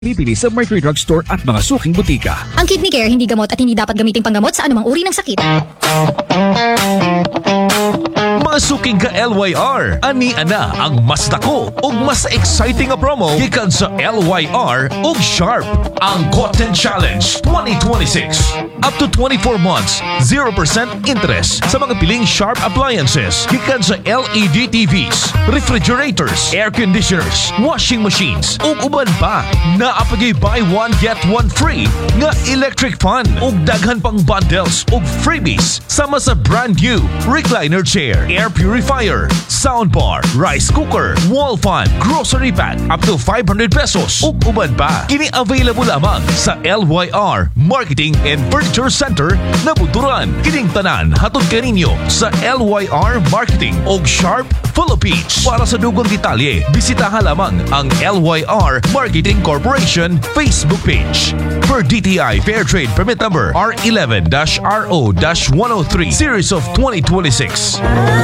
Bibili sa Mercury Drug Store at mga suking butika. Ang Kidney Care hindi gamot at hindi dapat gamiting panggamot sa anumang uri ng sakit. Masuking ka LYR. Ani ana ang mas dako ug mas exciting nga promo gikan sa LYR ug Sharp. Ang Cotton Challenge 2026. Up to 24 months, 0% interest sa mga piling Sharp appliances gikan sa LED TVs, refrigerators, air conditioners, washing machines ug uban pa. Naapagay buy one get one free nga electric fan ug daghan pang bundles ug freebies sama sa brand new recliner chair, air purifier, soundbar, rice cooker, wall fan, grocery bag up to 500 pesos ug uban pa. Kini available lamang sa LYR Marketing and Furniture Center na Buturan. Kining tanan hatod kaninyo sa LYR Marketing ug Sharp Philippines. Para sa dugong detalye, bisitahan lamang ang LYR Marketing Corporation Facebook page. Per DTI Fair Trade Permit Number R11-RO-103 Series of 2026.